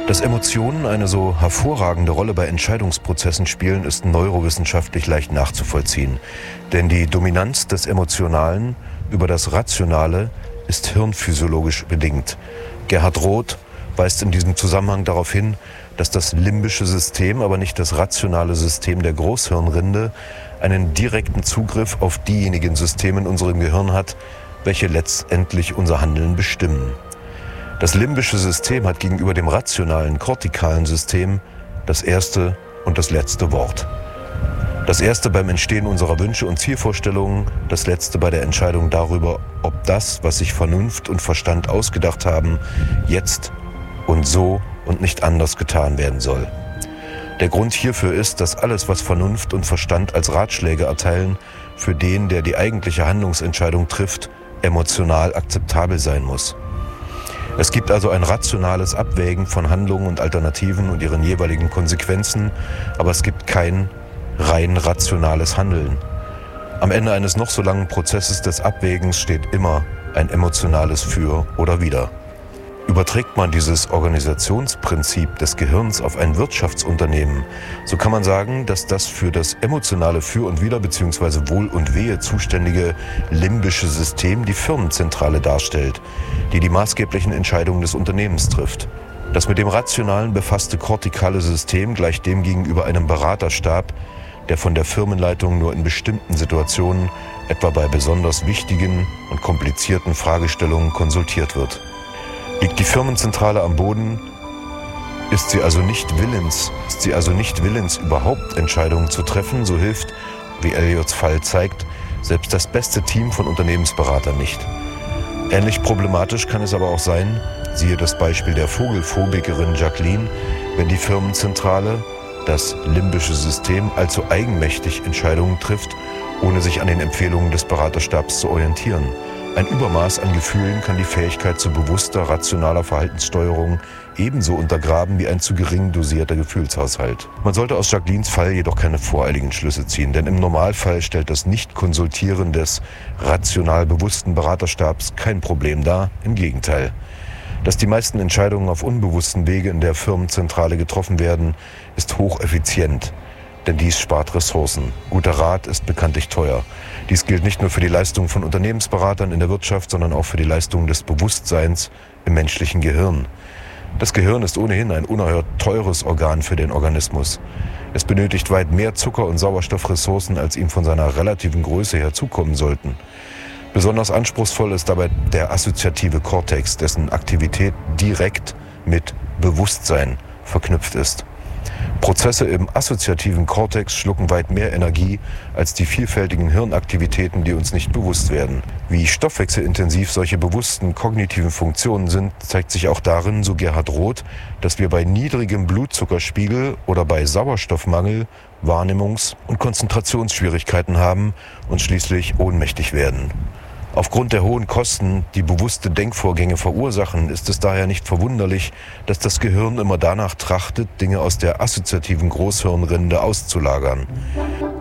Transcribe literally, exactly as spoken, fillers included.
Dass Emotionen eine so hervorragende Rolle bei Entscheidungsprozessen spielen, ist neurowissenschaftlich leicht nachzuvollziehen. Denn die Dominanz des Emotionalen über das Rationale ist hirnphysiologisch bedingt. Gerhard Roth weist in diesem Zusammenhang darauf hin, dass das limbische System, aber nicht das rationale System der Großhirnrinde, einen direkten Zugriff auf diejenigen Systeme in unserem Gehirn hat, welche letztendlich unser Handeln bestimmen. Das limbische System hat gegenüber dem rationalen, kortikalen System das erste und das letzte Wort. Das erste beim Entstehen unserer Wünsche und Zielvorstellungen, das letzte bei der Entscheidung darüber, ob das, was sich Vernunft und Verstand ausgedacht haben, jetzt und so und nicht anders getan werden soll. Der Grund hierfür ist, dass alles, was Vernunft und Verstand als Ratschläge erteilen, für den, der die eigentliche Handlungsentscheidung trifft, emotional akzeptabel sein muss. Es gibt also ein rationales Abwägen von Handlungen und Alternativen und ihren jeweiligen Konsequenzen, aber es gibt kein rein rationales Handeln. Am Ende eines noch so langen Prozesses des Abwägens steht immer ein emotionales Für oder Wider. Überträgt man dieses Organisationsprinzip des Gehirns auf ein Wirtschaftsunternehmen, so kann man sagen, dass das für das emotionale Für und Wider bzw. Wohl und Wehe zuständige limbische System die Firmenzentrale darstellt, die die maßgeblichen Entscheidungen des Unternehmens trifft. Das mit dem Rationalen befasste kortikale System gleicht dem gegenüber einem Beraterstab, der von der Firmenleitung nur in bestimmten Situationen, etwa bei besonders wichtigen und komplizierten Fragestellungen, konsultiert wird. Liegt die Firmenzentrale am Boden, ist sie also nicht willens, ist sie also nicht willens, überhaupt Entscheidungen zu treffen, so hilft, wie Elliots Fall zeigt, selbst das beste Team von Unternehmensberatern nicht. Ähnlich problematisch kann es aber auch sein, siehe das Beispiel der Vogelphobikerin Jacqueline, wenn die Firmenzentrale, das limbische System, allzu eigenmächtig Entscheidungen trifft, ohne sich an den Empfehlungen des Beraterstabs zu orientieren. Ein Übermaß an Gefühlen kann die Fähigkeit zu bewusster, rationaler Verhaltenssteuerung ebenso untergraben wie ein zu gering dosierter Gefühlshaushalt. Man sollte aus Jacquelines Fall jedoch keine voreiligen Schlüsse ziehen, denn im Normalfall stellt das Nicht-Konsultieren des rational bewussten Beraterstabs kein Problem dar, im Gegenteil. Dass die meisten Entscheidungen auf unbewussten Wege in der Firmenzentrale getroffen werden, ist hocheffizient. Denn dies spart Ressourcen. Guter Rat ist bekanntlich teuer. Dies gilt nicht nur für die Leistung von Unternehmensberatern in der Wirtschaft, sondern auch für die Leistung des Bewusstseins im menschlichen Gehirn. Das Gehirn ist ohnehin ein unerhört teures Organ für den Organismus. Es benötigt weit mehr Zucker- und Sauerstoffressourcen, als ihm von seiner relativen Größe her zukommen sollten. Besonders anspruchsvoll ist dabei der assoziative Kortex, dessen Aktivität direkt mit Bewusstsein verknüpft ist. Prozesse im assoziativen Kortex schlucken weit mehr Energie als die vielfältigen Hirnaktivitäten, die uns nicht bewusst werden. Wie stoffwechselintensiv solche bewussten kognitiven Funktionen sind, zeigt sich auch darin, so Gerhard Roth, dass wir bei niedrigem Blutzuckerspiegel oder bei Sauerstoffmangel Wahrnehmungs- und Konzentrationsschwierigkeiten haben und schließlich ohnmächtig werden. Aufgrund der hohen Kosten, die bewusste Denkvorgänge verursachen, ist es daher nicht verwunderlich, dass das Gehirn immer danach trachtet, Dinge aus der assoziativen Großhirnrinde auszulagern.